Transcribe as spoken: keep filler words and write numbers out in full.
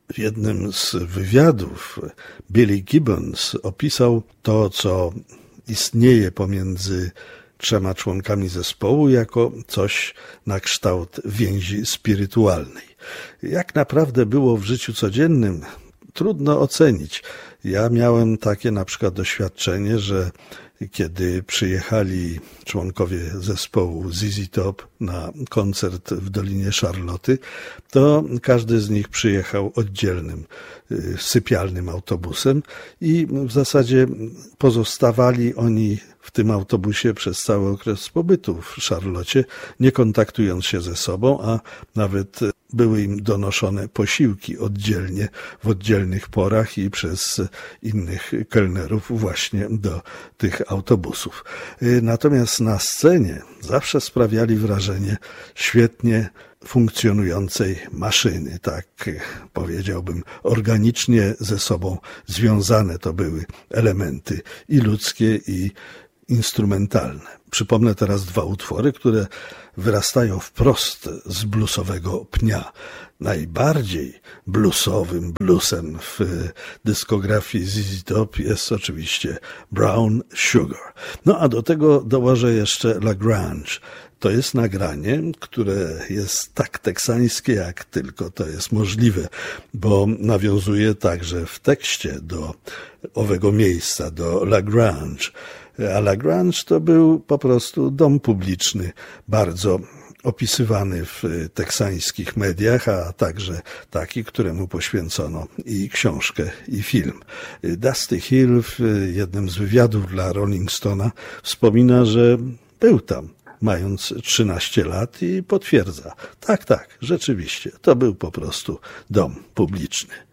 W jednym z wywiadów Billy Gibbons opisał to, co istnieje pomiędzy trzema członkami zespołu, jako coś na kształt więzi spirytualnej. Jak naprawdę było w życiu codziennym, trudno ocenić. Ja miałem takie na przykład doświadczenie, że kiedy przyjechali członkowie zespołu Z Z Top na koncert w Dolinie Szarloty, to każdy z nich przyjechał oddzielnym sypialnym autobusem i w zasadzie pozostawali oni w tym autobusie przez cały okres pobytu w Szarlocie, nie kontaktując się ze sobą, a nawet były im donoszone posiłki oddzielnie, w oddzielnych porach i przez innych kelnerów właśnie do tych autobusów. Natomiast na scenie zawsze sprawiali wrażenie świetnie funkcjonującej maszyny, tak powiedziałbym, organicznie ze sobą związane to były elementy i ludzkie, i instrumentalne. Przypomnę teraz dwa utwory, które wyrastają wprost z bluesowego pnia. Najbardziej bluesowym bluesem w dyskografii Z Z Top jest oczywiście Brown Sugar. No a do tego dołożę jeszcze La Grange. To jest nagranie, które jest tak teksańskie, jak tylko to jest możliwe, bo nawiązuje także w tekście do owego miejsca, do La Grange. A La Grange to był po prostu dom publiczny, bardzo opisywany w teksańskich mediach, a także taki, któremu poświęcono i książkę, i film. Dusty Hill w jednym z wywiadów dla Rolling Stone'a wspomina, że był tam, mając trzynaście lat i potwierdza. Tak, tak, rzeczywiście, to był po prostu dom publiczny.